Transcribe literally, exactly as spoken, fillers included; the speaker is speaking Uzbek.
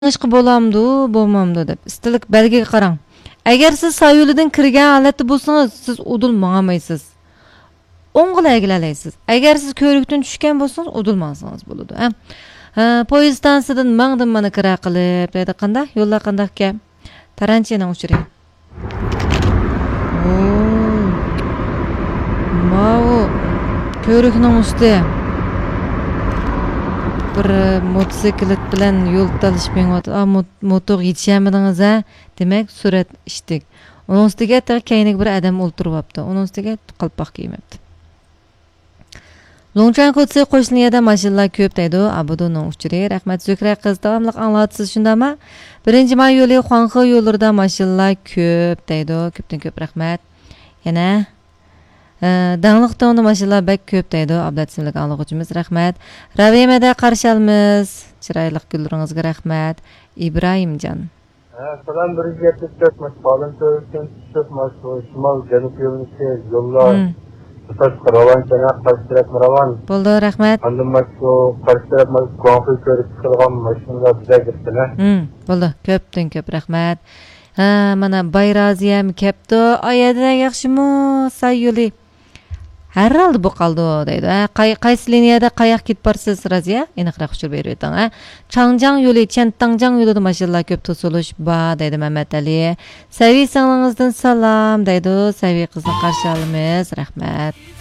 Tanışqı bolamdı, bolmamdı deb istilik belgege qarang. Agar siz sayyo'lidan kirgan holatda bo'lsangiz, siz udul mang'amaysiz. O'ng'il egilalaysiz. Agar siz ko'rikdan tushgan bo'lsangiz, udul mangsangiz bo'ladi. Ha. Ha, poyezd stansiyadan mangdim mana kira qilib, deydi qanday? Yo'llar qandayga? Taranchini o'chiring. Oo. Mau ko'rikning usti. Bir motosiklet bilan yo'l talishmayapti. A motor yetishmadingiz a? Demak, surat ishdik. Uning ustiga kaynak bir odam o'ltiribdi. Uning ustiga qalpoq kiymabdi. Longchan ko'tsi qo'shniyada mashinalar ko'p deydi. Abuduning uchiri rahmat Zukra qiz davomli anglatsiz shundami? birinchi may yo'li Xuanxe yo'llarida mashinalar ko'p deydi. Ko'pdan ko'p rahmat. Yana Dağlıq to'nda mashinalar bek ko'p deydi. Abdatsimlik anglovchimiz rahmat. Ravimada qarshi olamiz. Chiroyli gullaringizga rahmat. Ibrohimjon. Salam bir yuz yetmish to'rt Mashqalin to'rtdan tushib Shimol Janub yo'linishi yo'llar Tutas Qaravan Chanaq qarshi taraf Maravan. Bo'ldi, rahmat. Andim mashu qarshi taraf Guangxi ko'rib chiqilgan mashinalar bizga kirdilar. Hmm, bo'ldi. Ko'pdan ko'p rahmat. Ha, mana Bayrazi ham kelibdi. Oyada yaxshimi? Sayyo'li. Herhalde bu qaldı deydi. Qay qaysi liniyada qayoq ketib borsiz Raziya? Aniqroq ushur berib o'ting. Changjiang yo'li, Chantangjiang yo'lida mashinalar ko'p to'silish bor deydi Mamat Ali. Saviy singlingizdan salom deydi. Saviy qizni qarshi olamiz. Rahmat.